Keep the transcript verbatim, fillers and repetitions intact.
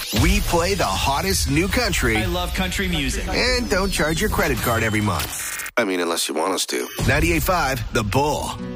We play the hottest new country. I love country music. And don't charge your credit card every month. I mean, unless you want us to. ninety-eight point five The Bull.